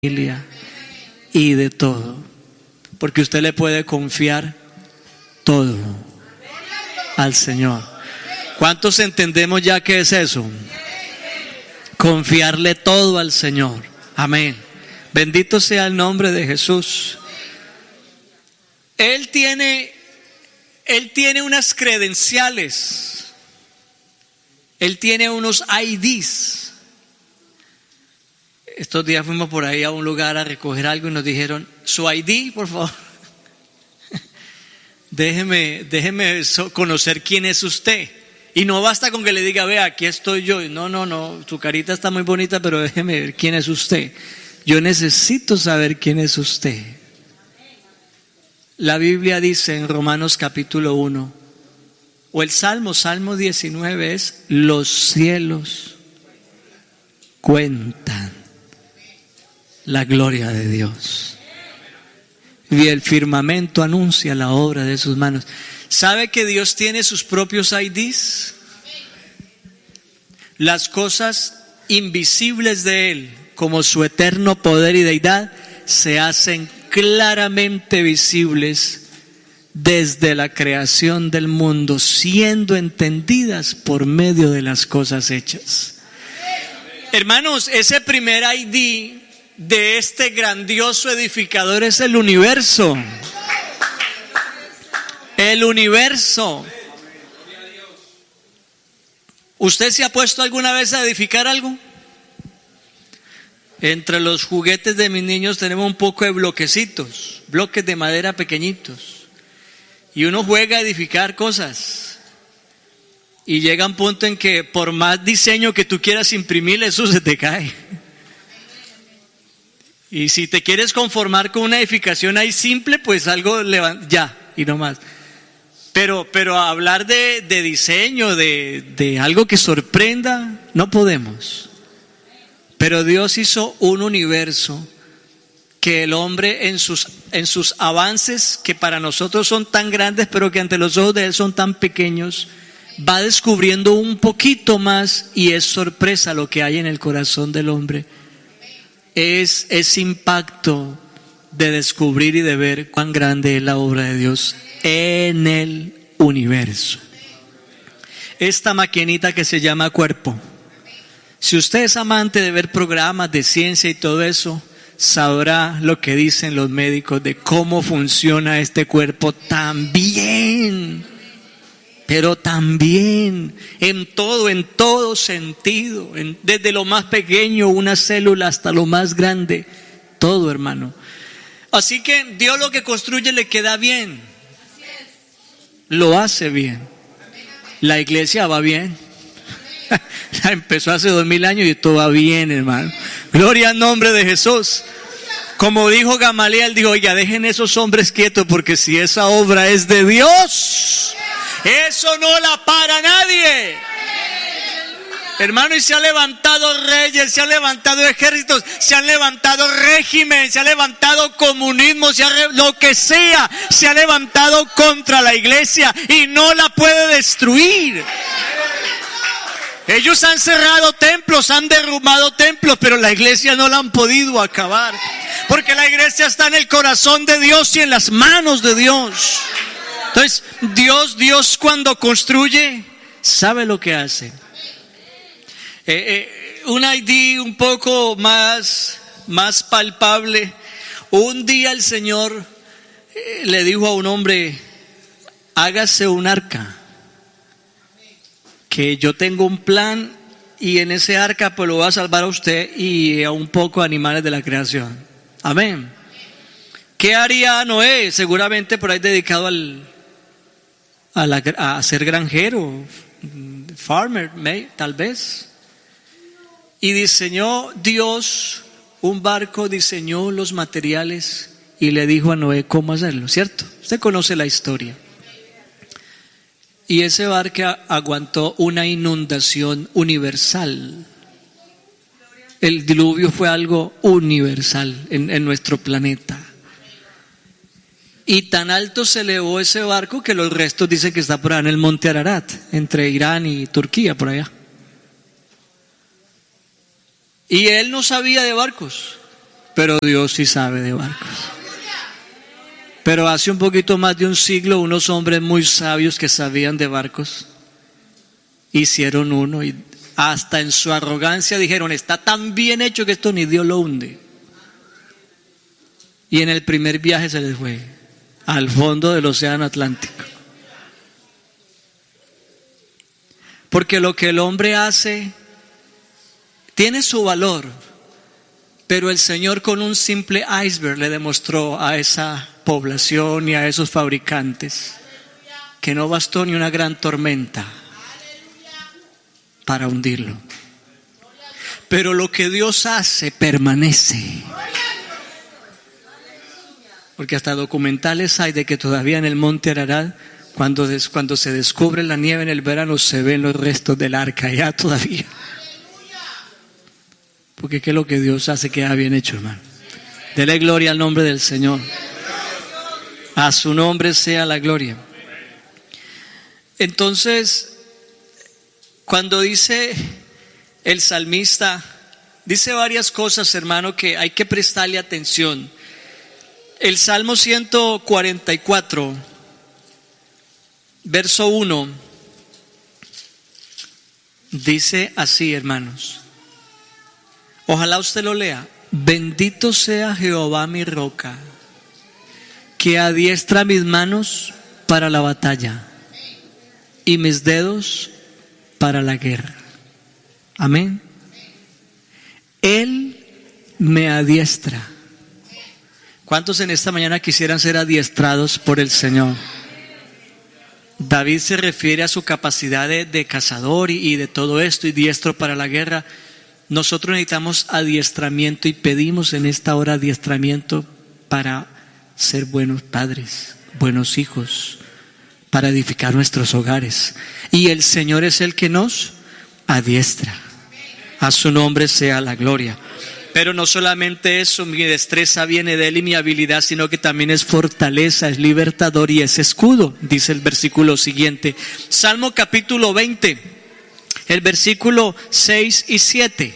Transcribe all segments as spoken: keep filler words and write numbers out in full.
y de todo, porque usted le puede confiar todo al Señor. ¿Cuántos entendemos ya qué es eso? Confiarle todo al Señor. Amén. Bendito sea el nombre de Jesús. Él tiene, Él tiene unas credenciales. Él tiene unos I Ds. Estos días fuimos por ahí a un lugar a recoger algo y nos dijeron, su I D, por favor. Déjeme, déjeme conocer quién es usted. Y no basta con que le diga, vea, aquí estoy yo. No, no, no, su carita está muy bonita, pero déjeme ver quién es usted. Yo necesito saber quién es usted. La Biblia dice en Romanos capítulo uno, o el Salmo, Salmo diecinueve es, los cielos cuentan la gloria de Dios y el firmamento anuncia la obra de sus manos. ¿Sabe que Dios tiene sus propios I Ds? Las cosas invisibles de Él, como su eterno poder y deidad, se hacen claramente visibles desde la creación del mundo, siendo entendidas por medio de las cosas hechas. Hermanos, ese primer I D de este grandioso edificador es el universo. El universo. ¿Usted se ha puesto alguna vez a edificar algo? Entre los juguetes de mis niños tenemos un poco de bloquecitos, bloques de madera pequeñitos. Y uno juega a edificar cosas. Y llega un punto en que por más diseño que tú quieras imprimir, eso se te cae. Y si te quieres conformar con una edificación ahí simple, pues algo levanta, ya, y no más. Pero, pero hablar de, de diseño, de, de algo que sorprenda, no podemos. Pero Dios hizo un universo que el hombre en sus, en sus avances, que para nosotros son tan grandes, pero que ante los ojos de Él son tan pequeños, va descubriendo un poquito más y es sorpresa lo que hay en el corazón del hombre. Es ese impacto de descubrir y de ver cuán grande es la obra de Dios en el universo. Esta maquinita que se llama cuerpo. Si usted es amante de ver programas de ciencia y todo eso, sabrá lo que dicen los médicos de cómo funciona este cuerpo tan bien, pero también en todo, en todo sentido, en, desde lo más pequeño, una célula, hasta lo más grande, todo, hermano. Así que Dios lo que construye le queda bien, lo hace bien. La iglesia va bien. Empezó hace dos mil años y todo va bien, hermano. Gloria al nombre de Jesús. Como dijo Gamaliel, dijo, oiga, dejen esos hombres quietos, porque si esa obra es de Dios, eso no la para nadie. Hermano, y se han levantado reyes, se han levantado ejércitos, se han levantado régimen, se ha levantado comunismo, se ha re... lo que sea, se ha levantado contra la iglesia y no la puede destruir. Ellos han cerrado templos, han derrumbado templos, pero la iglesia no la han podido acabar, porque la iglesia está en el corazón de Dios y en las manos de Dios. Entonces, Dios, Dios cuando construye, sabe lo que hace. Eh, eh, un I D un poco más, más palpable. Un día el Señor eh, le dijo a un hombre, hágase un arca, que yo tengo un plan y en ese arca pues lo va a salvar a usted y a un poco animales de la creación. Amén. ¿Qué haría Noé? Seguramente por ahí dedicado al, a, la, a ser granjero, farmer, may, tal vez. Y diseñó Dios un barco, diseñó los materiales y le dijo a Noé cómo hacerlo, ¿cierto? Usted conoce la historia. Y ese barco aguantó una inundación universal. El diluvio fue algo universal en, en nuestro planeta. Y tan alto se elevó ese barco que los restos dicen que está por allá en el monte Ararat, entre Irán y Turquía, por allá. Y él no sabía de barcos. pero Dios sí sabe de barcos. Pero hace un poquito más de un siglo, unos hombres muy sabios que sabían de barcos hicieron uno y hasta en su arrogancia dijeron: está tan bien hecho que esto ni Dios lo hunde. Y en el primer viaje se les fue al fondo del océano Atlántico. Porque lo que el hombre hace tiene su valor, pero el Señor con un simple iceberg le demostró a esa población y a esos fabricantes que no bastó ni una gran tormenta para hundirlo. Pero lo que Dios hace permanece. Porque hasta documentales hay de que todavía en el monte Ararat, cuando, des, cuando se descubre la nieve en el verano, se ven los restos del arca ya todavía. Porque qué es lo que Dios hace queda bien hecho, hermano. Dele gloria al nombre del Señor. A su nombre sea la gloria. Entonces, cuando dice el salmista, dice varias cosas, hermano, que hay que prestarle atención. El Salmo ciento cuarenta y cuatro, verso uno, dice así, hermanos. Ojalá usted lo lea. Bendito sea Jehová mi roca, que adiestra mis manos para la batalla y mis dedos para la guerra. Amén. Él me adiestra. ¿Cuántos en esta mañana quisieran ser adiestrados por el Señor? David se refiere a su capacidad de, de cazador y, y de todo esto, y diestro para la guerra. Nosotros necesitamos adiestramiento y pedimos en esta hora adiestramiento para ser buenos padres, buenos hijos, para edificar nuestros hogares. Y el Señor es el que nos adiestra. A su nombre sea la gloria. Pero no solamente eso, mi destreza viene de Él y mi habilidad, sino que también es fortaleza, es libertador y es escudo, dice el versículo siguiente. Salmo capítulo veinte, el versículo seis y siete.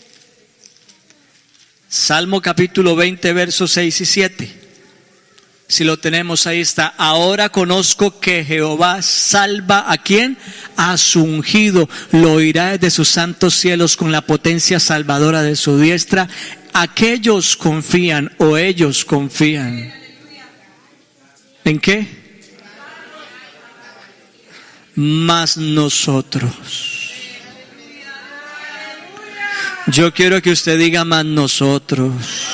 Salmo capítulo veinte, versos seis y siete. Si lo tenemos, ahí está. Ahora conozco que Jehová salva ¿a quién? A su ungido. Lo oirá desde sus santos cielos con la potencia salvadora de su diestra. Aquellos confían o ellos confían. ¿En qué? Mas nosotros. Yo quiero que usted diga más nosotros.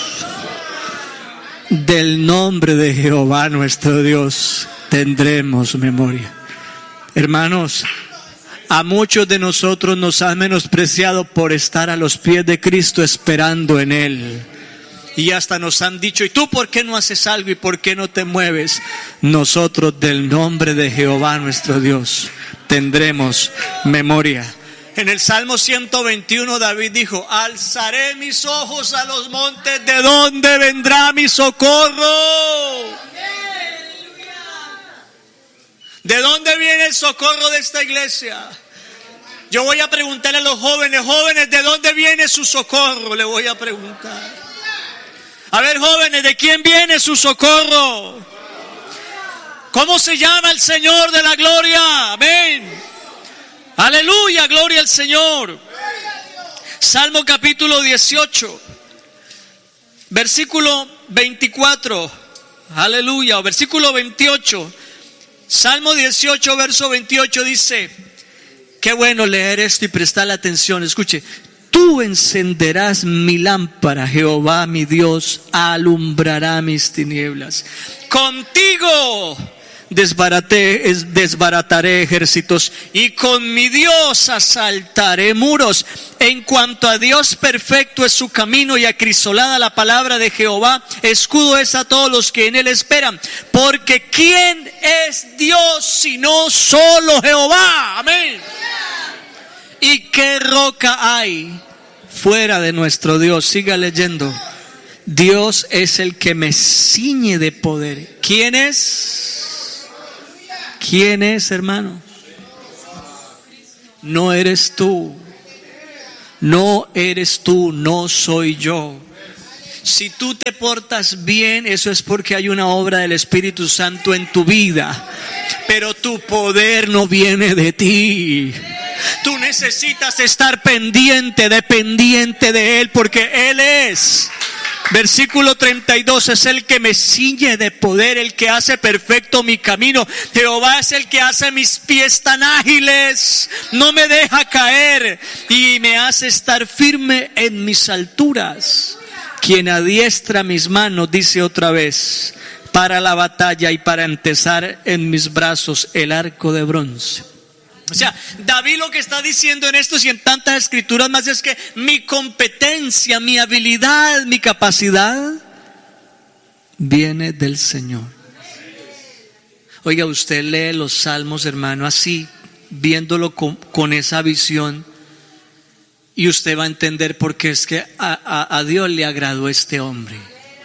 Del nombre de Jehová nuestro Dios tendremos memoria. Hermanos, a muchos de nosotros nos han menospreciado por estar a los pies de Cristo esperando en Él. Y hasta nos han dicho: ¿y tú por qué no haces algo y por qué no te mueves? Nosotros del nombre de Jehová nuestro Dios tendremos memoria. En el Salmo ciento veintiuno David dijo: alzaré mis ojos a los montes, ¿de dónde vendrá mi socorro? ¿De dónde viene el socorro de esta iglesia? Yo voy a preguntarle a los jóvenes, jóvenes, ¿de dónde viene su socorro? Le voy a preguntar. A ver, jóvenes, ¿de quién viene su socorro? ¿Cómo se llama el Señor de la gloria? Amén. Aleluya, gloria al Señor. Salmo capítulo dieciocho, versículo veinticuatro. Aleluya, o versículo veintiocho. Salmo dieciocho, verso veintiocho dice: qué bueno leer esto y prestarle atención. Escuche: tú encenderás mi lámpara, Jehová mi Dios alumbrará mis tinieblas. Contigo Desbaraté, desbarataré ejércitos y con mi Dios asaltaré muros. En cuanto a Dios, perfecto es su camino y acrisolada la palabra de Jehová. Escudo es a todos los que en él esperan. Porque ¿quién es Dios sino solo Jehová? Amén. ¿Y qué roca hay fuera de nuestro Dios? Siga leyendo. Dios es el que me ciñe de poder. ¿Quién es? ¿Quién es, hermano? No eres tú. No eres tú, no soy yo. Si tú te portas bien, eso es porque hay una obra del Espíritu Santo en tu vida. Pero tu poder no viene de ti. Tú necesitas estar pendiente, dependiente de Él, porque Él es. Versículo treinta y dos, es el que me ciñe de poder, el que hace perfecto mi camino. Jehová es el que hace mis pies tan ágiles, no me deja caer y me hace estar firme en mis alturas. Quien adiestra mis manos, dice otra vez, para la batalla y para empezar en mis brazos el arco de bronce. O sea, David lo que está diciendo en esto y en tantas escrituras más es que mi competencia, mi habilidad, mi capacidad viene del Señor. Oiga, usted lee los salmos, hermano, así, viéndolo con, con esa visión, y usted va a entender por qué es que a, a, a Dios le agradó este hombre.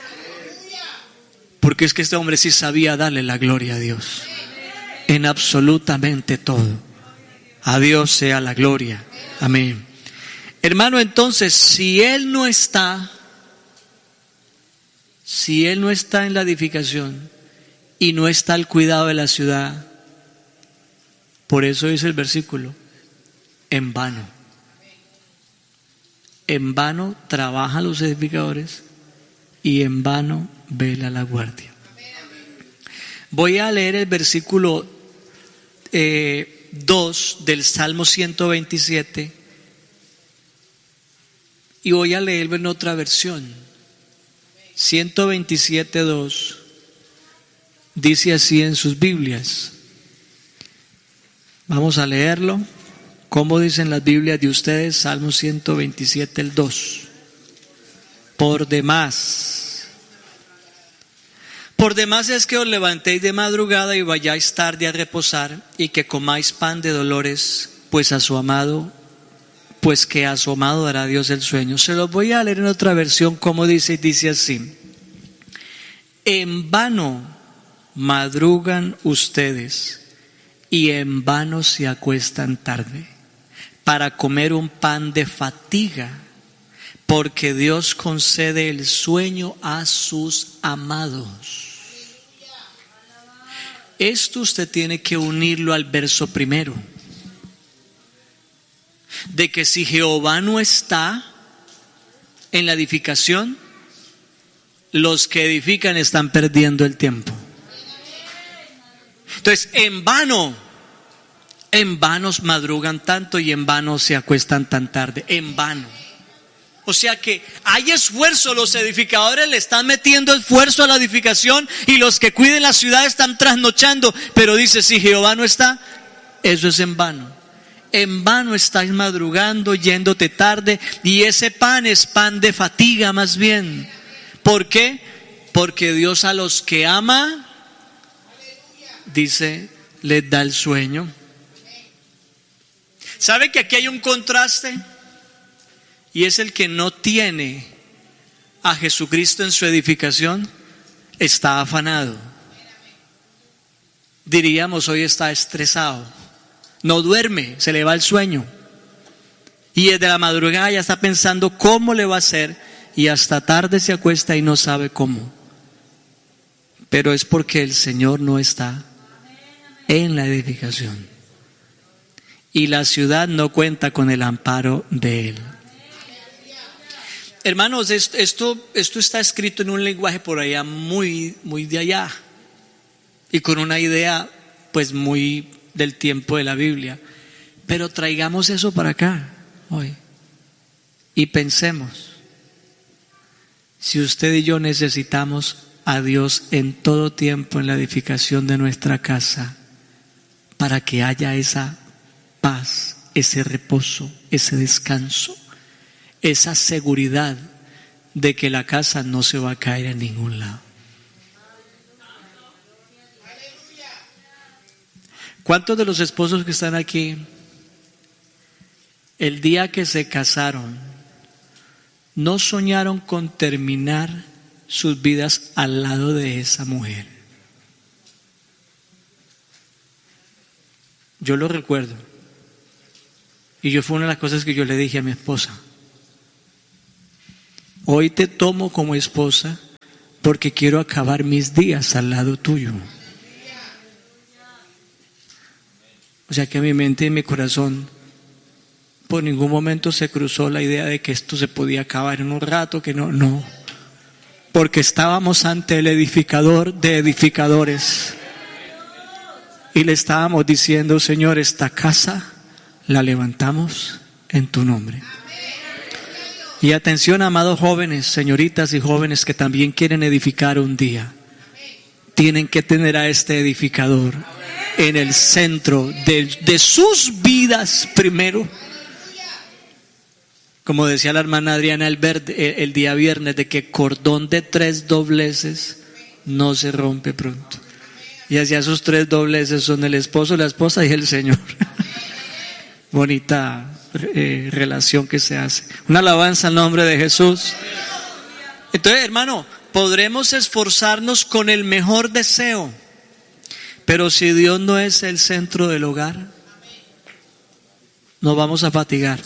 Porque es que este hombre sí sabía darle la gloria a Dios en absolutamente todo. A Dios sea la gloria. Amén. Hermano, entonces, si Él no está, si Él no está en la edificación y no está al cuidado de la ciudad, por eso dice el versículo, en vano. En vano trabajan los edificadores y en vano vela la guardia. Voy a leer el versículo eh, dos del Salmo ciento veintisiete y voy a leerlo en otra versión. ciento veintisiete dos dice así en sus Biblias. Vamos a leerlo. ¿Cómo dicen las Biblias de ustedes? Salmo ciento veintisiete, el dos. Por demás. Por demás es que os levantéis de madrugada y vayáis tarde a reposar, y que comáis pan de dolores, pues a su amado, pues que a su amado dará Dios el sueño. Se los voy a leer en otra versión, como dice, dice así: en vano madrugan ustedes y en vano se acuestan tarde para comer un pan de fatiga, porque Dios concede el sueño a sus amados. Esto usted tiene que unirlo al verso primero, de que si Jehová no está en la edificación, los que edifican están perdiendo el tiempo. Entonces, en vano, en vano madrugan tanto y en vano se acuestan tan tarde, en vano. O sea que hay esfuerzo, los edificadores le están metiendo esfuerzo a la edificación y los que cuiden la ciudad están trasnochando, pero dice, si Jehová no está, eso es en vano. En vano estáis madrugando, yéndote tarde, y ese pan es pan de fatiga más bien. ¿Por qué? Porque Dios a los que ama, dice, les da el sueño. ¿Sabe que aquí hay un contraste? Y es el que no tiene a Jesucristo en su edificación, está afanado. Diríamos, hoy está estresado. No duerme, se le va el sueño. Y desde la madrugada ya está pensando cómo le va a hacer, y hasta tarde se acuesta y no sabe cómo. Pero es porque el Señor no está en la edificación. Y la ciudad no cuenta con el amparo de Él. Hermanos, esto, esto está escrito en un lenguaje por allá muy, muy de allá, y con una idea pues muy del tiempo de la Biblia. Pero traigamos eso para acá hoy y pensemos, si usted y yo necesitamos a Dios en todo tiempo en la edificación de nuestra casa, para que haya esa paz, ese reposo, ese descanso, esa seguridad de que la casa no se va a caer en ningún lado. ¿Cuántos de los esposos que están aquí, el día que se casaron, no soñaron con terminar sus vidas al lado de esa mujer? Yo lo recuerdo. Y yo fue una de las cosas que yo le dije a mi esposa. hoy te tomo como esposa porque quiero acabar mis días al lado tuyo. O sea que en mi mente y en mi corazón por ningún momento se cruzó la idea de que esto se podía acabar en un rato, que no, no. Porque estábamos ante el edificador de edificadores. Y le estábamos diciendo, Señor, esta casa la levantamos en tu nombre. Y atención, amados jóvenes, señoritas y jóvenes que también quieren edificar un día. Tienen que tener a este edificador en el centro de, de sus vidas primero. Como decía la hermana Adriana el, verde, el día viernes, de que cordón de tres dobleces no se rompe pronto. Y hacia esos tres dobleces son el esposo, la esposa y el Señor. Bonita eh, relación que se hace. Una alabanza al nombre de Jesús. Entonces, hermano, podremos esforzarnos con el mejor deseo, pero si Dios no es el centro del hogar, nos vamos a fatigar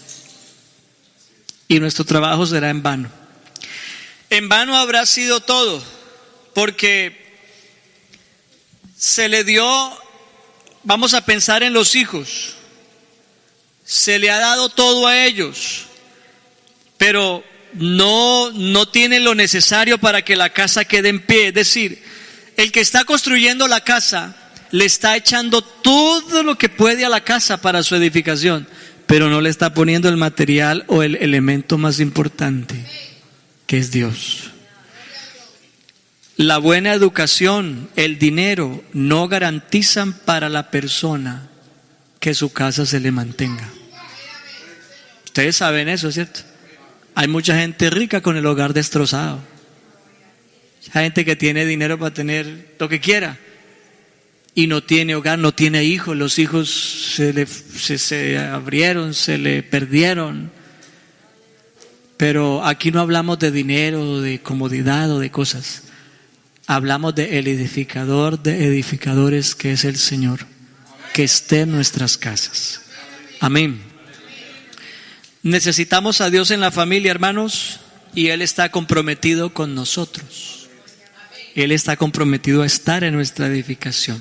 y nuestro trabajo será en vano. En vano habrá sido todo, porque se le dio, vamos a pensar en los hijos, se le ha dado todo a ellos, pero no, no tienen lo necesario para que la casa quede en pie. Es decir, el que está construyendo la casa le está echando todo lo que puede a la casa para su edificación, pero no le está poniendo el material o el elemento más importante, que es Dios. La buena educación, el dinero, no garantizan para la persona que su casa se le mantenga. Ustedes saben eso, ¿cierto? Hay mucha gente rica con el hogar destrozado. Hay gente que tiene dinero para tener lo que quiera y no tiene hogar, no tiene hijos. Los hijos se le se, se abrieron, se le perdieron. Pero aquí no hablamos de dinero, de comodidad o de cosas. Hablamos de el edificador de edificadores, que es el Señor, que esté en nuestras casas. Amén. Necesitamos a Dios en la familia, hermanos, y Él está comprometido con nosotros. Él está comprometido a estar en nuestra edificación.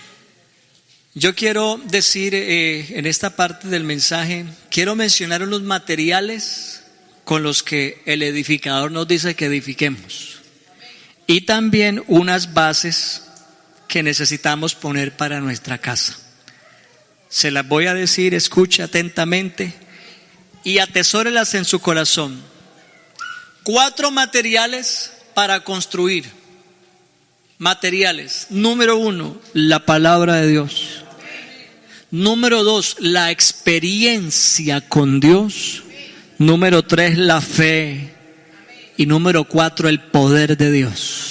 Yo quiero decir eh, en esta parte del mensaje, quiero mencionar unos materiales con los que el edificador nos dice que edifiquemos. Y también unas bases que necesitamos poner para nuestra casa. Se las voy a decir, escuche atentamente y atesórelas en su corazón. Cuatro materiales para construir. Materiales. Número uno, la palabra de Dios. Número dos, la experiencia con Dios. Número tres, la fe. Y número cuatro, el poder de Dios.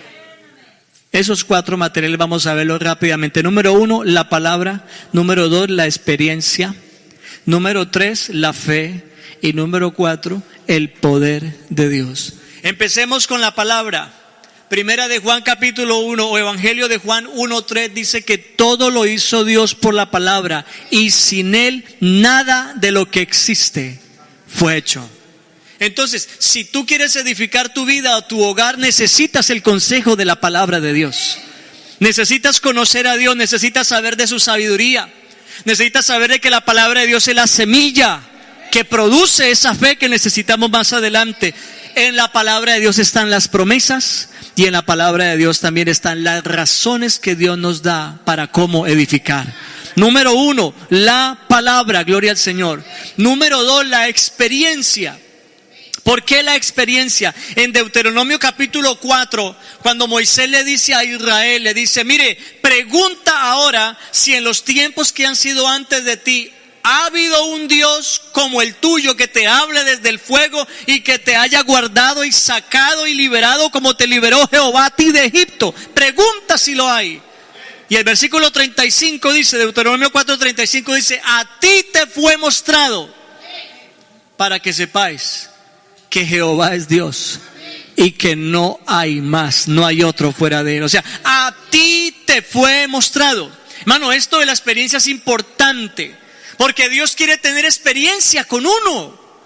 Esos cuatro materiales vamos a verlos rápidamente. Número uno, la palabra. Número dos, la experiencia. Número tres, la fe. Y número cuatro, el poder de Dios. Empecemos con la palabra. Primera de Juan capítulo uno o Evangelio de Juan uno tres dice que todo lo hizo Dios por la palabra y sin Él nada de lo que existe fue hecho. Entonces, si tú quieres edificar tu vida o tu hogar, necesitas el consejo de la palabra de Dios. Necesitas conocer a Dios, necesitas saber de su sabiduría. Necesitas saber de que la palabra de Dios es la semilla que produce esa fe que necesitamos más adelante. En la palabra de Dios están las promesas y en la palabra de Dios también están las razones que Dios nos da para cómo edificar. Número uno, la palabra, gloria al Señor. Número dos, la experiencia. ¿Por qué la experiencia? En Deuteronomio capítulo cuatro, cuando Moisés le dice a Israel, le dice, mire, pregunta ahora si en los tiempos que han sido antes de ti, ¿ha habido un Dios como el tuyo que te hable desde el fuego y que te haya guardado y sacado y liberado como te liberó Jehová a ti de Egipto? Pregunta si lo hay. Y el versículo treinta y cinco dice, Deuteronomio cuatro treinta y cinco dice, a ti te fue mostrado para que sepáis que Jehová es Dios y que no hay más, no hay otro fuera de Él. O sea, a ti te fue mostrado. Hermano, esto de la experiencia es importante, porque Dios quiere tener experiencia con uno.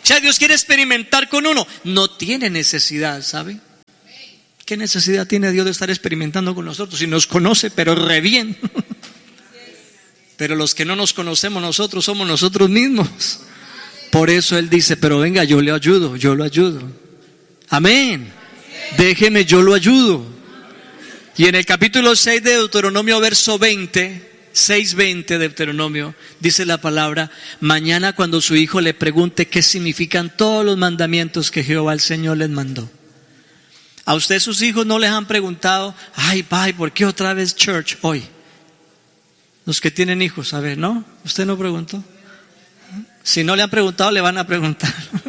O sea, Dios quiere experimentar con uno. No tiene necesidad, ¿sabe? ¿Qué necesidad tiene Dios de estar experimentando con nosotros? Si nos conoce, pero re bien. Pero los que no nos conocemos nosotros somos nosotros mismos. Por eso Él dice, pero venga, yo le ayudo, yo lo ayudo. Amén. Déjeme, yo lo ayudo. Y en el capítulo seis de Deuteronomio, verso veinte, seis veinte de Deuteronomio, dice la palabra: mañana cuando su hijo le pregunte qué significan todos los mandamientos que Jehová el Señor les mandó. ¿A usted sus hijos no les han preguntado, ay, bye, ¿por qué otra vez church hoy? Los que tienen hijos, a ver, ¿no? ¿Usted no preguntó? Si no le han preguntado, le van a preguntar.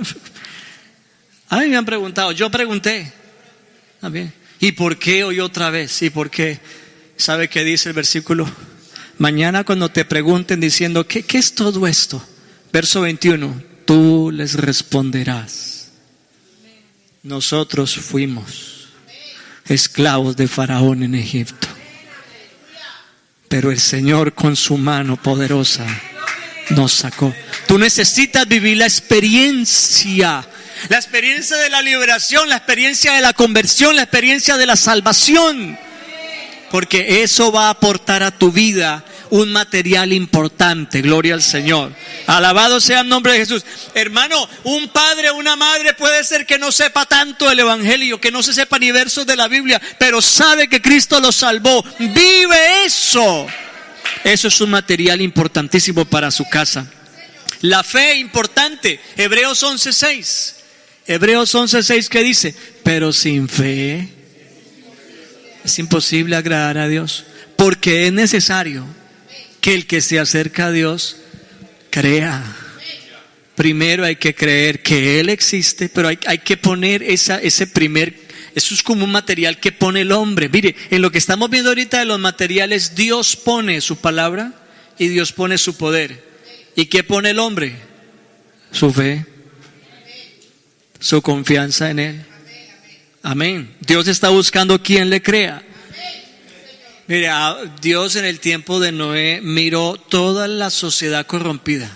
A mí me han preguntado, yo pregunté también. ¿Y por qué hoy otra vez? ¿Y por qué? ¿Sabe qué dice el versículo? Mañana cuando te pregunten diciendo, ¿qué, qué es todo esto? Verso veintiuno, tú les responderás: nosotros fuimos esclavos de Faraón en Egipto, pero el Señor con su mano poderosa nos sacó. Tú necesitas vivir la experiencia, la experiencia de la liberación, la experiencia de la conversión, la experiencia de la salvación, porque eso va a aportar a tu vida un material importante. Gloria al Señor. Alabado sea el nombre de Jesús. Hermano, un padre o una madre puede ser que no sepa tanto el evangelio, que no se sepa ni versos de la Biblia, pero sabe que Cristo lo salvó. Vive eso. Eso es un material importantísimo para su casa. La fe importante. Hebreos once seis. Hebreos once seis, ¿qué dice? Pero sin fe es imposible agradar a Dios, porque es necesario que el que se acerca a Dios crea. Primero hay que creer que Él existe, pero hay, hay que poner esa, ese primer, eso es como un material que pone el hombre. Mire, en lo que estamos viendo ahorita de los materiales, Dios pone su palabra y Dios pone su poder. ¿Y qué pone el hombre? Su fe, su confianza en Él. Amén. Dios está buscando quien le crea. Mire, Dios en el tiempo de Noé miró toda la sociedad corrompida,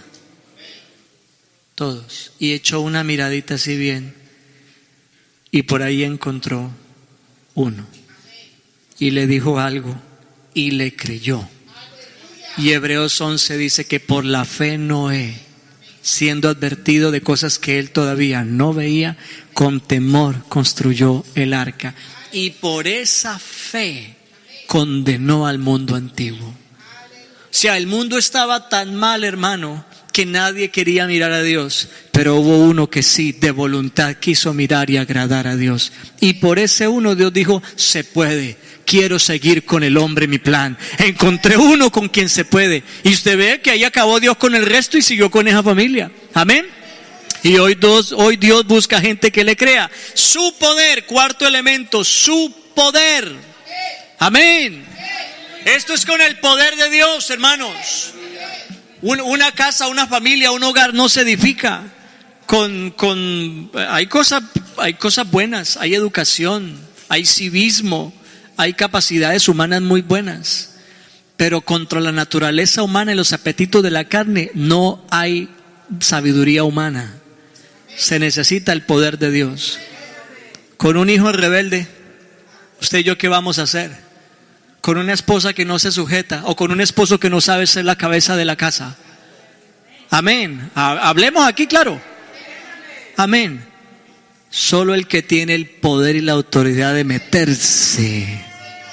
todos, y echó una miradita así bien, y por ahí encontró uno, y le dijo algo, y le creyó. Y Hebreos once dice que por la fe Noé, siendo advertido de cosas que él todavía no veía, con temor construyó el arca, y por esa fe condenó al mundo antiguo. O sea, el mundo estaba tan mal, hermano, que nadie quería mirar a Dios, pero hubo uno que sí, de voluntad, quiso mirar y agradar a Dios. Y por ese uno Dios dijo, se puede, quiero seguir con el hombre mi plan. Encontré uno con quien se puede. Y usted ve que ahí acabó Dios con el resto y siguió con esa familia. Amén. Y hoy, dos, hoy Dios busca gente que le crea. Su poder, cuarto elemento, su poder. Amén. Esto es con el poder de Dios, hermanos. Una casa, una familia, un hogar no se edifica con, con hay cosas, hay cosas buenas, hay educación, hay civismo, hay capacidades humanas muy buenas, pero contra la naturaleza humana y los apetitos de la carne no hay sabiduría humana. Se necesita el poder de Dios. Con un hijo rebelde, usted y yo, ¿qué vamos a hacer? Con una esposa que no se sujeta, o con un esposo que no sabe ser la cabeza de la casa. Amén. Hablemos aquí, claro. Amén. Solo el que tiene el poder y la autoridad de meterse.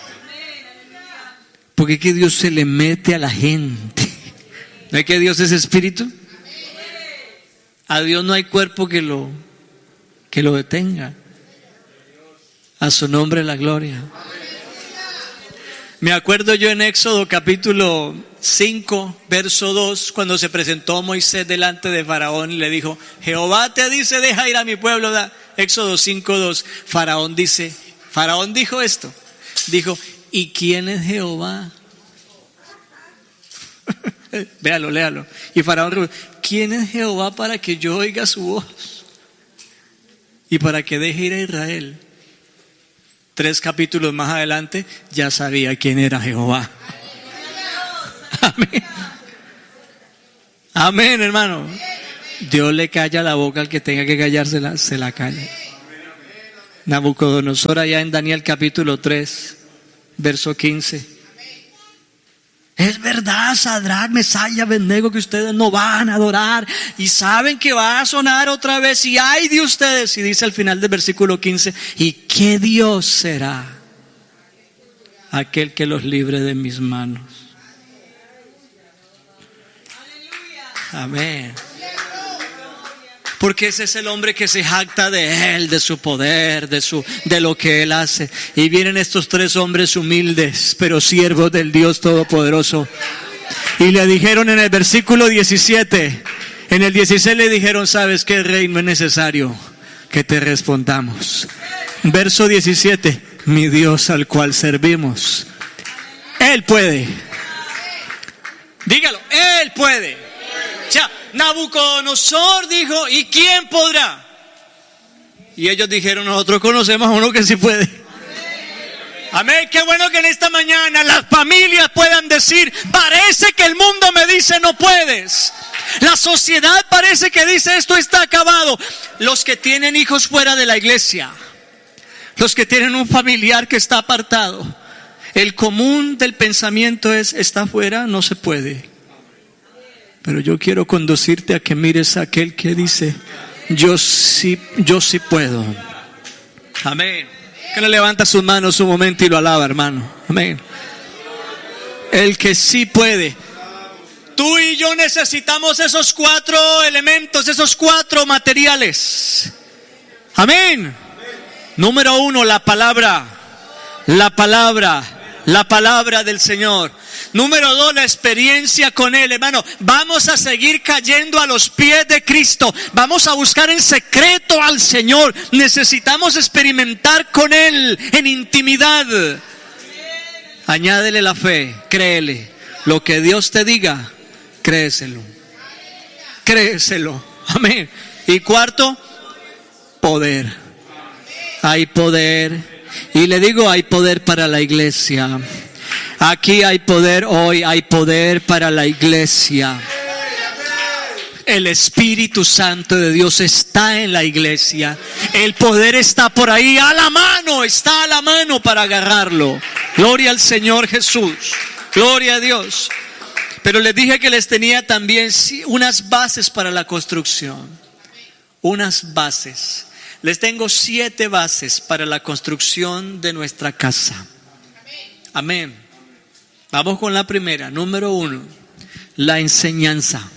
Porque es que Dios se le mete a la gente. ¿No es que Dios es espíritu? A Dios no hay cuerpo que lo, que lo detenga. A su nombre la gloria. Me acuerdo yo en Éxodo capítulo cinco, verso dos, cuando se presentó Moisés delante de Faraón y le dijo, Jehová te dice, deja ir a mi pueblo. Éxodo cinco, dos. Faraón dice, Faraón dijo esto, dijo, ¿y quién es Jehová? Véalo, léalo. Y Faraón dijo, ¿quién es Jehová para que yo oiga su voz y para que deje ir a Israel? Tres capítulos más adelante ya sabía quién era Jehová. Amén. Amén, hermano. Dios le calla la boca al que tenga que callársela, se la calla. Nabucodonosor allá en Daniel capítulo tres, verso quince. Es verdad, Sadrach, Mesach y Abednego, que ustedes no van a adorar y saben que va a sonar otra vez y ay de ustedes. Y dice al final del versículo quince, ¿y qué Dios será aquel que los libre de mis manos? Amén. Porque ese es el hombre que se jacta de él, de su poder, de su, de lo que él hace. Y vienen estos tres hombres humildes, pero siervos del Dios Todopoderoso. Y le dijeron en el versículo diecisiete, en el dieciséis le dijeron, ¿sabes qué, rey? No es necesario que te respondamos. Verso diecisiete, mi Dios al cual servimos, Él puede. Dígalo, Él puede. Ya, Nabucodonosor dijo, ¿y quién podrá? Y ellos dijeron, nosotros conocemos a uno que sí puede. Amén, qué bueno que en esta mañana las familias puedan decir, parece que el mundo me dice no puedes. La sociedad parece que dice esto está acabado. Los que tienen hijos fuera de la iglesia, los que tienen un familiar que está apartado, el común del pensamiento es, está fuera, no se puede. Pero yo quiero conducirte a que mires a aquel que dice, yo sí, yo sí puedo. Amén. Que le levanta sus manos un momento y lo alaba, hermano. Amén. El que sí puede. Tú y yo necesitamos esos cuatro elementos, esos cuatro materiales. Amén. Número uno, la palabra. La palabra. La palabra del Señor. Número dos, la experiencia con Él, hermano. Vamos a seguir cayendo a los pies de Cristo. Vamos a buscar en secreto al Señor. Necesitamos experimentar con Él en intimidad. Añádele la fe, créele. Lo que Dios te diga, créeselo. Créeselo. Amén. Y cuarto, poder. Hay poder. Y le digo, hay poder para la iglesia. Aquí hay poder hoy, hay poder para la iglesia. El Espíritu Santo de Dios está en la iglesia. El poder está por ahí, a la mano, está a la mano para agarrarlo. Gloria al Señor Jesús. Gloria a Dios. Pero les dije que les tenía también unas bases para la construcción. Unas bases. Les tengo siete bases para la construcción de nuestra casa. Amén. Vamos con la primera. Número uno, la enseñanza.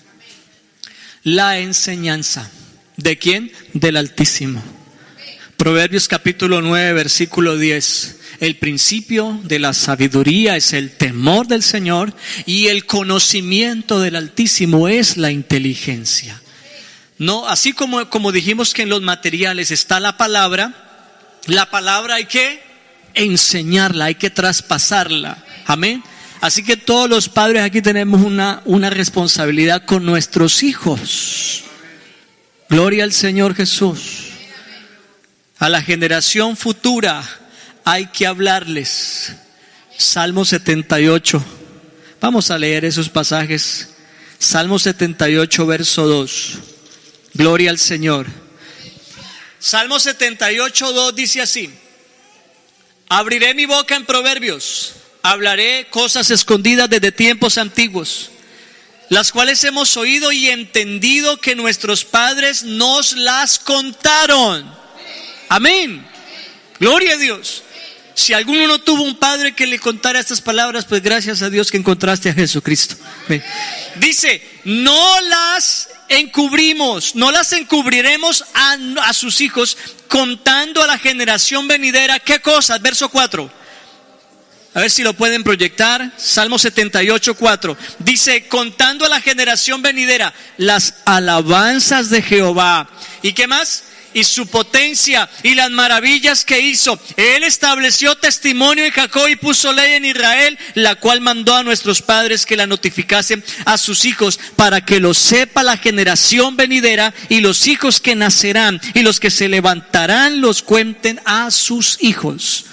La enseñanza. ¿De quién? Del Altísimo. Proverbios capítulo nueve, versículo diez. El principio de la sabiduría es el temor del Señor y el conocimiento del Altísimo es la inteligencia. No, así como, como dijimos que en los materiales está la palabra, la palabra hay que enseñarla, hay que traspasarla. Amén. Así que todos los padres aquí tenemos una, una responsabilidad con nuestros hijos. Gloria al Señor Jesús. A la generación futura hay que hablarles. Salmo setenta y ocho. Vamos a leer esos pasajes. Salmo setenta y ocho, verso dos. Gloria al Señor. Salmo setenta y ocho, dos dice así: abriré mi boca en proverbios, hablaré cosas escondidas desde tiempos antiguos, las cuales hemos oído y entendido que nuestros padres nos las contaron. Amén. Gloria a Dios. Si alguno no tuvo un padre que le contara estas palabras, pues gracias a Dios que encontraste a Jesucristo. Amén. Dice, no las encubrimos, no las encubriremos a, a sus hijos, contando a la generación venidera. ¿Qué cosas? Verso cuatro. A ver si lo pueden proyectar. Salmo setenta y ocho, cuatro. Dice, contando a la generación venidera las alabanzas de Jehová. ¿Y qué más? Y su potencia y las maravillas que hizo. Él estableció testimonio en Jacob y puso ley en Israel, la cual mandó a nuestros padres que la notificasen a sus hijos, para que lo sepa la generación venidera y los hijos que nacerán, y los que se levantarán los cuenten a sus hijos.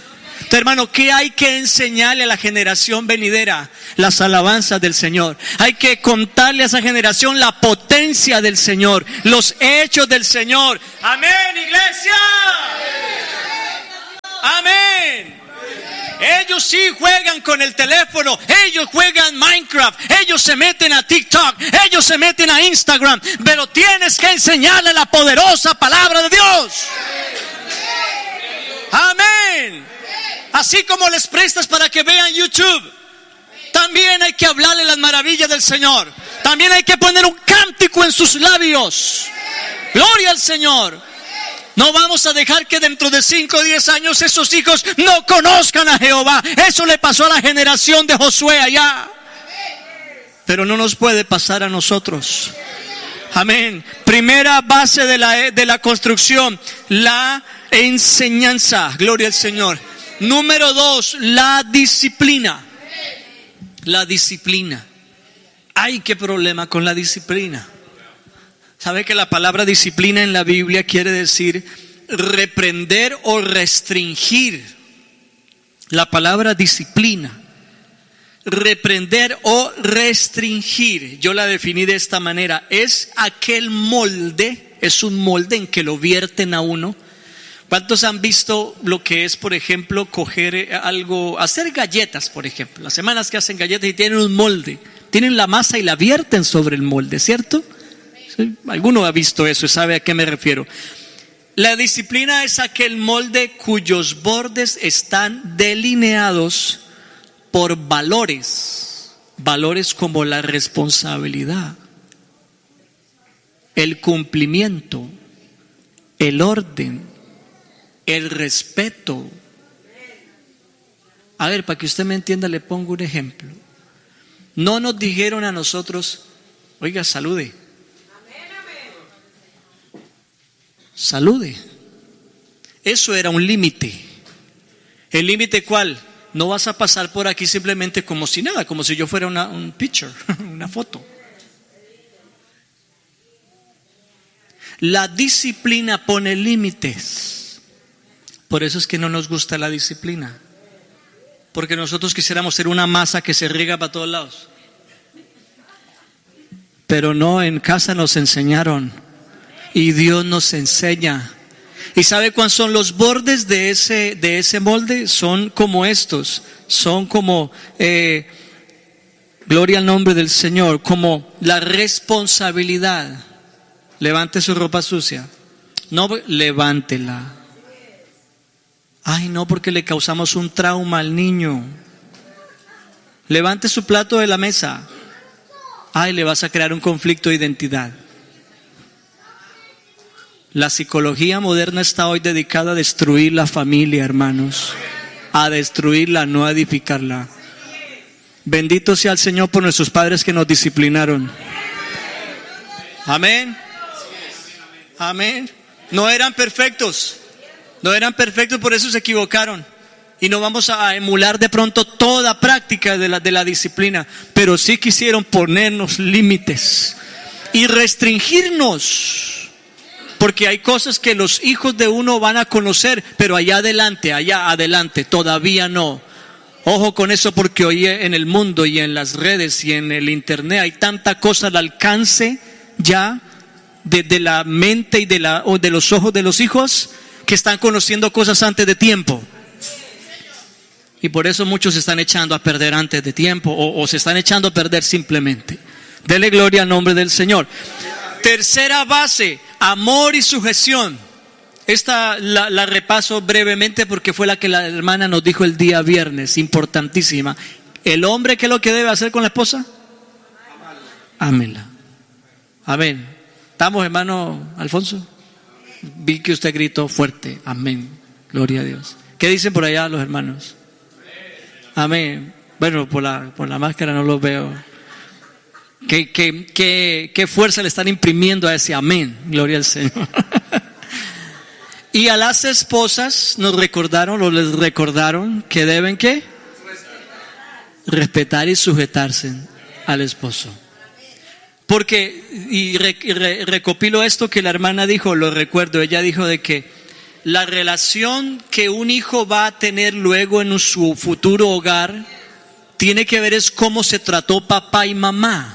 Entonces, hermano, ¿qué hay que enseñarle a la generación venidera? Las alabanzas del Señor. Hay que contarle a esa generación la potencia del Señor, los hechos del Señor. Amén, iglesia. Amén. Ellos sí juegan con el teléfono, ellos juegan Minecraft, ellos se meten a TikTok, ellos se meten a Instagram, pero tienes que enseñarle la poderosa palabra de Dios. Amén. Así como les prestas para que vean YouTube, también hay que hablarle las maravillas del Señor. También hay que poner un cántico en sus labios. Gloria al Señor. No vamos a dejar que dentro de cinco o diez años esos hijos no conozcan a Jehová. Eso le pasó a la generación de Josué allá. Pero no nos puede pasar a nosotros. Amén. Primera base de la, de la construcción, la enseñanza. Gloria al Señor. Número dos, la disciplina. La disciplina. Ay, qué problema con la disciplina. ¿Sabe que la palabra disciplina en la Biblia quiere decir reprender o restringir? La palabra disciplina, reprender o restringir, yo la definí de esta manera: es aquel molde, es un molde en que lo vierten a uno. ¿Cuántos han visto lo que es, por ejemplo, coger algo, hacer galletas, por ejemplo? Las semanas que hacen galletas y tienen un molde, tienen la masa y la vierten sobre el molde, ¿cierto? ¿Sí? Alguno ha visto eso y sabe a qué me refiero. La disciplina es aquel molde cuyos bordes están delineados por valores, valores como la responsabilidad, el cumplimiento, el orden, el respeto. A ver, para que usted me entienda, le pongo un ejemplo. No nos dijeron a nosotros: oiga, salude. Salude. Eso era un límite. ¿El límite cuál? No vas a pasar por aquí simplemente como si nada, como si yo fuera una, un picture, una foto. La disciplina pone límites. Por eso es que no nos gusta la disciplina. Porque nosotros quisiéramos ser una masa que se riega para todos lados. Pero no, en casa nos enseñaron. Y Dios nos enseña. ¿Y sabe cuáles son los bordes de ese, de ese molde? Son como estos. Son como, eh, gloria al nombre del Señor, como la responsabilidad. Levante su ropa sucia. No, levántela. Ay, no, porque le causamos un trauma al niño. Levante su plato de la mesa. Ay, le vas a crear un conflicto de identidad. La psicología moderna está hoy dedicada a destruir la familia, hermanos. A destruirla, no a edificarla. Bendito sea el Señor por nuestros padres que nos disciplinaron. Amén. Amén. No eran perfectos. No eran perfectos, por eso se equivocaron. Y no vamos a emular de pronto toda práctica de la, de la disciplina. Pero sí quisieron ponernos límites y restringirnos. Porque hay cosas que los hijos de uno van a conocer, pero allá adelante, allá adelante, todavía no. Ojo con eso, porque hoy en el mundo y en las redes y en el internet hay tanta cosa al alcance ya de, de la mente y de, la, o de los ojos de los hijos, que están conociendo cosas antes de tiempo. Y por eso muchos se están echando a perder antes de tiempo, o, o se están echando a perder simplemente. Dele gloria al nombre del Señor. Tercera base, amor y sujeción. Esta la, la repaso brevemente porque fue la que la hermana nos dijo el día viernes, importantísima. El hombre, ¿qué es lo que debe hacer con la esposa? Ámela. Amén. ¿Estamos, hermano Alfonso? Vi que usted gritó fuerte. Amén. Gloria a Dios. ¿Qué dicen por allá los hermanos? Amén. Bueno, por la, por la máscara no los veo. ¿Qué, qué, qué, qué fuerza le están imprimiendo a ese amén? Gloria al Señor. Y a las esposas nos recordaron, o les recordaron que deben ¿qué? Respetar y sujetarse al esposo. Porque, y re, re, recopilo esto que la hermana dijo, lo recuerdo, ella dijo de que la relación que un hijo va a tener luego en su futuro hogar tiene que ver es cómo se trató papá y mamá.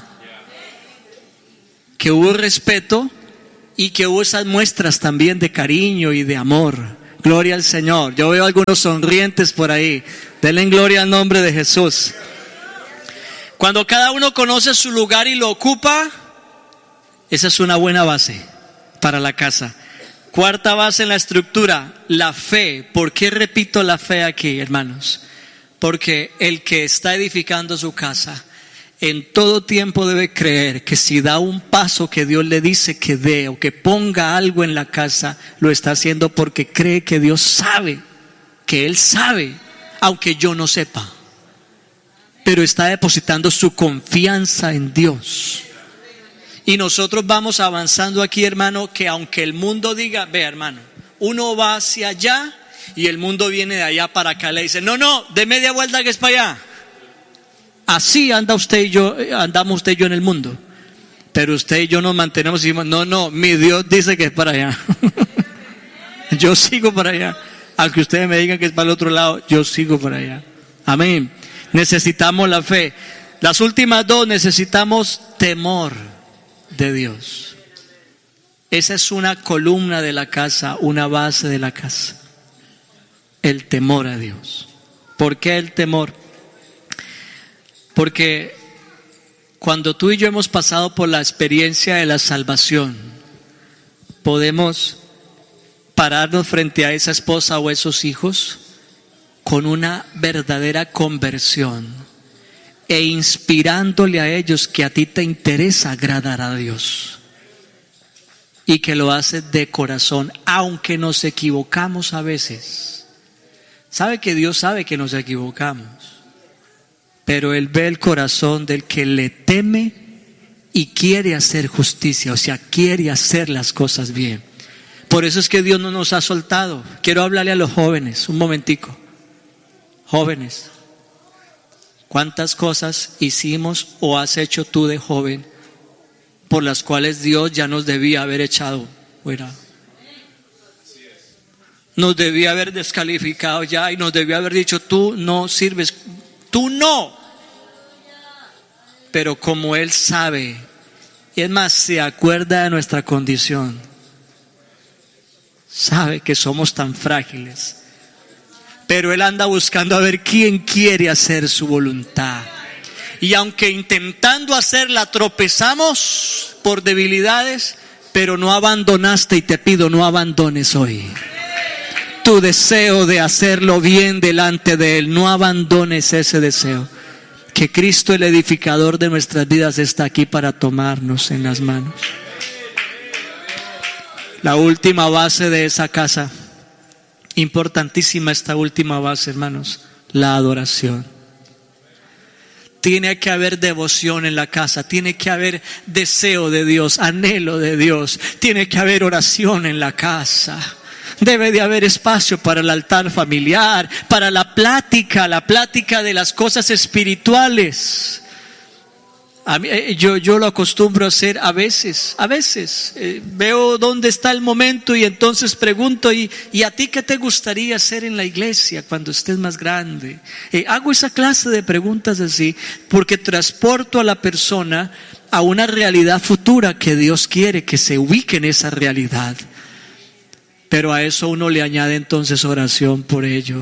Que hubo respeto y que hubo esas muestras también de cariño y de amor. Gloria al Señor. Yo veo algunos sonrientes por ahí. Denle gloria al nombre de Jesús. Cuando cada uno conoce su lugar y lo ocupa, esa es una buena base para la casa. Cuarta base en la estructura, la fe. ¿Por qué repito la fe aquí, hermanos? Porque el que está edificando su casa en todo tiempo debe creer que si da un paso que Dios le dice que dé o que ponga algo en la casa, lo está haciendo porque cree que Dios sabe, que Él sabe, aunque yo no sepa. Pero está depositando su confianza en Dios. Y nosotros vamos avanzando aquí, hermano, que aunque el mundo diga, vea, hermano, uno va hacia allá y el mundo viene de allá para acá, le dice, no, no, de media vuelta que es para allá. Así anda usted y yo, andamos usted y yo en el mundo. Pero usted y yo nos mantenemos y decimos, no, no, mi Dios dice que es para allá. Yo sigo para allá. Aunque ustedes me digan que es para el otro lado, yo sigo para allá. Amén. Necesitamos la fe. Las últimas dos, necesitamos temor de Dios. Esa es una columna de la casa, una base de la casa. El temor a Dios. ¿Por qué el temor? Porque cuando tú y yo hemos pasado por la experiencia de la salvación, podemos pararnos frente a esa esposa o esos hijos con una verdadera conversión e inspirándole a ellos que a ti te interesa agradar a Dios y que lo haces de corazón, aunque nos equivocamos a veces. Sabe que Dios sabe que nos equivocamos, pero Él ve el corazón del que le teme y quiere hacer justicia, o sea, quiere hacer las cosas bien. Por eso es que Dios no nos ha soltado. Quiero hablarle a los jóvenes, un momentico. Jóvenes, ¿cuántas cosas hicimos o has hecho tú de joven por las cuales Dios ya nos debía haber echado fuera? Nos debía haber descalificado ya y nos debía haber dicho, tú no sirves, tú no. Pero como Él sabe, y es más, se acuerda de nuestra condición, sabe que somos tan frágiles, pero Él anda buscando a ver quién quiere hacer su voluntad. Y aunque intentando hacerla tropezamos por debilidades, pero no abandonaste, y te pido no abandones hoy tu deseo de hacerlo bien delante de Él. No abandones ese deseo. Que Cristo, el edificador de nuestras vidas, está aquí para tomarnos en las manos. La última base de esa casa, importantísima esta última base, hermanos, la adoración. Tiene que haber devoción en la casa, tiene que haber deseo de Dios, anhelo de Dios, tiene que haber oración en la casa. Debe de haber espacio para el altar familiar, para la plática, la plática de las cosas espirituales. A mí, yo, yo lo acostumbro a hacer a veces, a veces. Eh, veo dónde está el momento y entonces pregunto, ¿y, y a ti qué te gustaría hacer en la iglesia cuando estés más grande? Eh, hago esa clase de preguntas así porque transporto a la persona a una realidad futura que Dios quiere que se ubique en esa realidad. Pero a eso uno le añade entonces oración por ellos.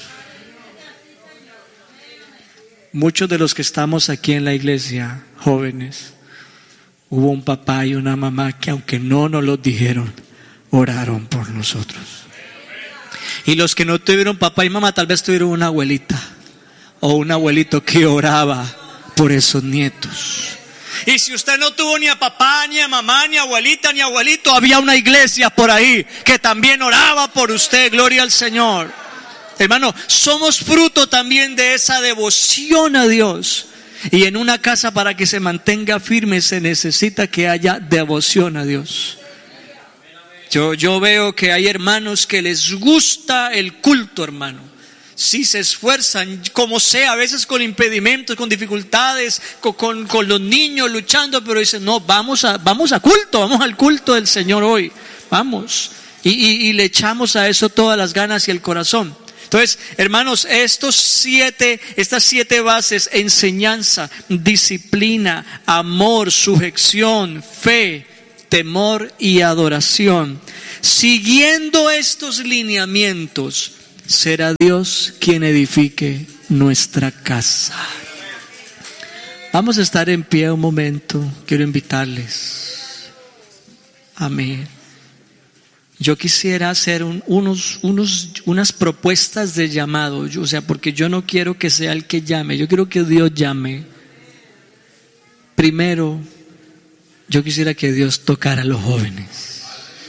Muchos de los que estamos aquí en la iglesia, jóvenes, hubo un papá y una mamá que aunque no nos lo dijeron, oraron por nosotros. Y los que no tuvieron papá y mamá, tal vez tuvieron una abuelita o un abuelito que oraba por esos nietos. Y si usted no tuvo ni a papá, ni a mamá, ni a abuelita, ni a abuelito, había una iglesia por ahí que también oraba por usted. Gloria al Señor. Hermano, somos fruto también de esa devoción a Dios. Y en una casa, para que se mantenga firme, se necesita que haya devoción a Dios. Yo, yo veo que hay hermanos que les gusta el culto, hermano. Sí se esfuerzan, como sea, a veces con impedimentos, con dificultades, con, con, con los niños luchando, pero dicen, no, vamos a, vamos a culto, vamos al culto del Señor hoy, vamos. Y, y, y le echamos a eso todas las ganas y el corazón. Entonces, hermanos, estos siete, estas siete bases: enseñanza, disciplina, amor, sujeción, fe, temor y adoración. Siguiendo estos lineamientos, será Dios quien edifique nuestra casa. Vamos a estar en pie un momento. Quiero invitarles. Amén. Yo quisiera hacer un, unos, unos, unas propuestas de llamado, yo, o sea, porque yo no quiero que sea el que llame, yo quiero que Dios llame. Primero, yo quisiera que Dios tocara a los jóvenes,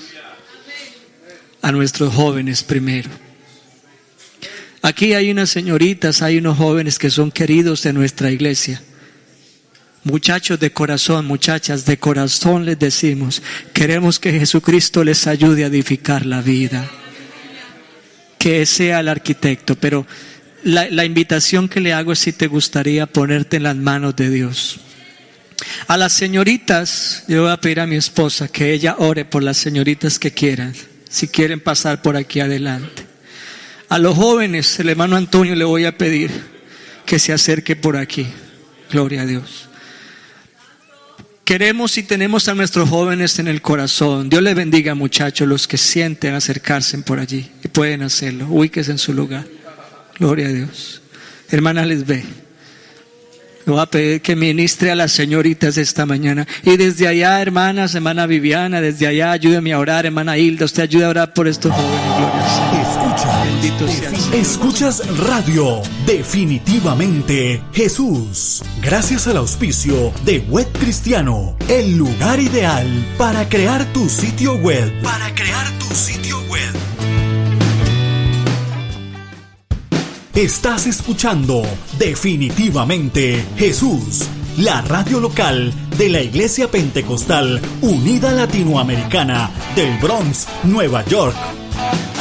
a nuestros jóvenes primero. Aquí hay unas señoritas, hay unos jóvenes que son queridos de nuestra iglesia. Muchachos de corazón, muchachas de corazón, les decimos: queremos que Jesucristo les ayude a edificar la vida, que sea el arquitecto. Pero la, la invitación que le hago es si te gustaría ponerte en las manos de Dios. A las señoritas, yo voy a pedir a mi esposa que ella ore por las señoritas que quieran, si quieren pasar por aquí adelante. A los jóvenes, el hermano Antonio, le voy a pedir que se acerque por aquí. Gloria a Dios. Queremos y tenemos a nuestros jóvenes en el corazón. Dios les bendiga, muchachos, los que sienten acercarse por allí y pueden hacerlo. Ubíquense en su lugar. Gloria a Dios. Hermana Lesbe, le voy a pedir que ministre a las señoritas esta mañana. Y desde allá, hermanas, hermana Viviana, desde allá ayúdeme a orar. Hermana Hilda, usted ayude a orar por estos jóvenes. Gloria al Señor. Escucha, bendito sea el Señor. Escuchas Radio Definitivamente Jesús. Gracias al auspicio de Web Cristiano, el lugar ideal para crear tu sitio web. Para crear tu sitio web. Estás escuchando Definitivamente Jesús, la radio local de la Iglesia Pentecostal Unida Latinoamericana del Bronx, Nueva York.